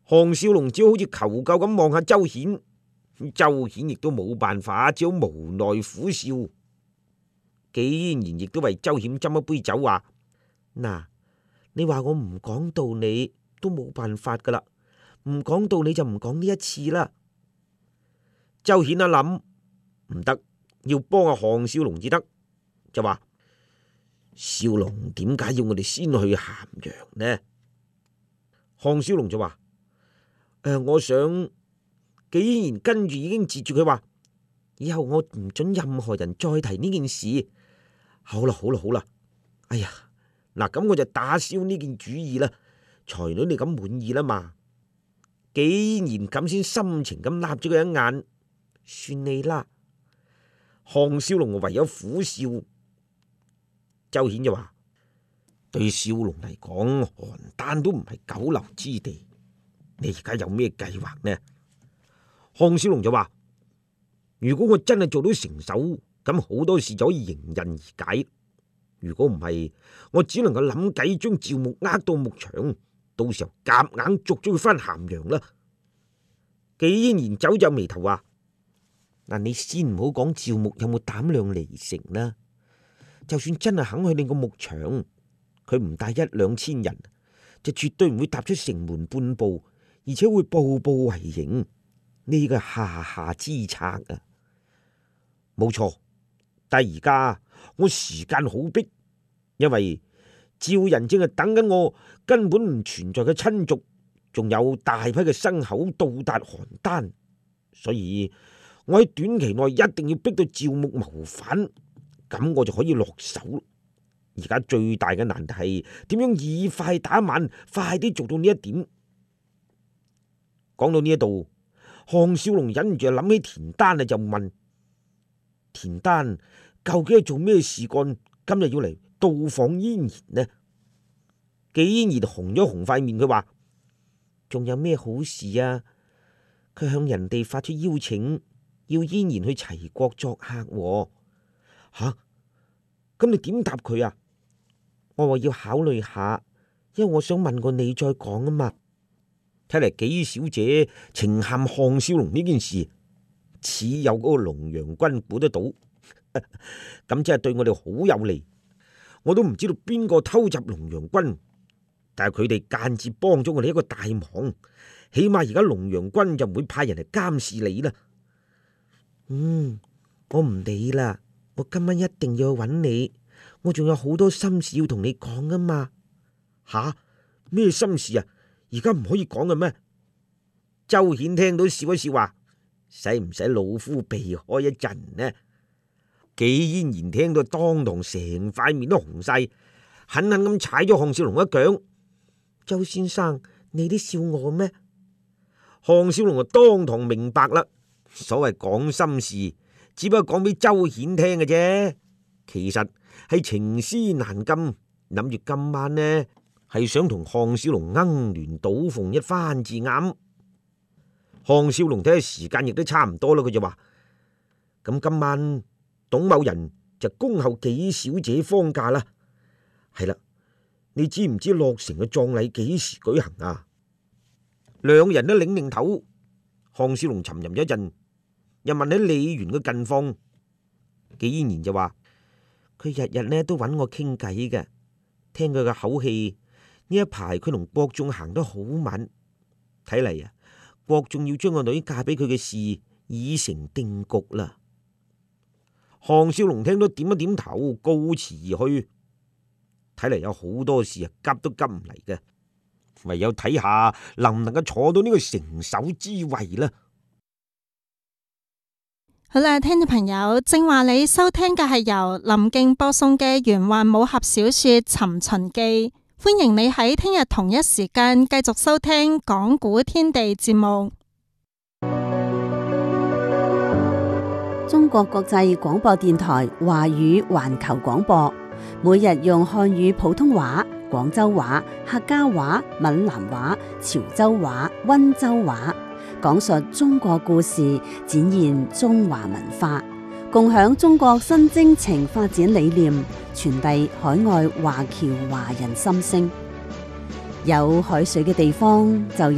項少龍只好似求救咁望下周顯，周顯亦都冇辦法，只好無奈苦笑。紀嫣然亦都為周顯斟一杯酒，話：嗱，你話我唔講道理都冇辦法噶啦，唔講道理就唔講呢一次啦。周顯一諗，唔得，要幫阿項少龍至得，就話：少龍點解要我哋先去咸陽呢？項少龍就話：我想紀嫣然跟住已經截住佢話，以後我唔准任何人再提呢件事。好啦，哎呀，嗱，咁我就打消呢件主意啦。才女你咁滿意啦嘛？紀嫣然咁先深情咁擸咗佢一眼，算你啦。項少龍唯有苦笑。周顯就話：對少龍嚟講，邯鄲都唔係久留之地，你而家有咩計劃呢？項少龍就話：如果我真係做到成手，咁好多事就可以迎刃而解。如果唔係，我只能夠諗計將趙牧呃到牧場，到時候夾硬捉咗佢翻咸陽啦。紀嫣然皺皺眉頭話：嗱，你先唔好講趙牧有冇膽量離城啦。就算真係肯去你個牧場，佢唔帶100-200人，就絕對唔會踏出城門半步，而且會步步為營。呢個係下下之策啊！冇錯，但係而家我時間好迫，因為趙人正係等緊我根本唔存在嘅親族，仲有大批嘅牲口到達邯鄲，所以我喺短期內一定要逼到趙牧謀反，咁我就可以落手。而家最大嘅難題係點樣以快打慢，快啲做到呢一點。講到呢一度，項少龍忍唔住諗起田丹啊，就問：田丹究竟係做咩事幹，今日要嚟到訪嫣然呢？紀嫣然紅咗紅塊面，佢話：仲有咩好事啊？佢向人哋發出邀請，要嫣然去齊國作客喎。吓，咁你點答佢啊？我話要考慮下，因為我想問過你再講啊嘛。睇嚟紀小姐情陷項少龍呢件事，似有嗰個龍陽君估得到，咁即係對我哋好有利。我都唔知道邊個偷襲龍陽君，但係佢哋間接幫咗我哋一個大忙，起碼而家龍陽君就唔會派人嚟監視你啦。我唔理啦，我今晚一定要去揾你，我仲有好多心事要同你講噶嘛。吓，咩心事啊？而家唔可以講嘅咩？周顯聽到笑一笑，話：使唔使老夫避開一陣呢？紀嫣然聽到當堂成塊面都紅晒，狠狠咁踩咗項少龍一腳。周先生，你啲笑我咩？項少龍就當堂明白啦，所謂講心事，只不過講俾周顯聽嘅啫。其實係情絲難禁，諗住今晚呢係想同項少龍鶯聯賭鳳一番至啱。項少龍睇下時間亦都差唔多啦，佢就話：咁今晚董某人就恭候紀小姐方駕啦。係啦，你知唔知洛城嘅葬禮幾時舉行啊？兩人都擰擰頭。項少龍沉吟咗一陣，又問起李元嘅近況。紀嫣然就話：佢日日呢都揾我傾偈嘅，聽佢嘅口氣，呢一排佢同國仲行得好密，睇嚟啊，國仲要將個女嫁俾佢嘅事已成定局啦。項少龍聽到點一點頭，告辭而去。睇嚟有好多事啊，急都急唔嚟嘅，唯有睇下能唔能夠坐到呢個成首之位啦。 好啦，聽眾朋友，正話你收聽嘅係由林敬播送嘅玄幻武俠小說《尋秦記》，歡迎你喺聽日同一時間繼續收聽講古天地節目。 中國國際廣播電台華語環球廣播，每日用漢語普通話、廣州話、客家話、閩南話、潮州話、溫州話，講述中國故事，展現中華文化，共享中國新征程發展理念，傳遞海外華僑華人心聲。有海水嘅地方就有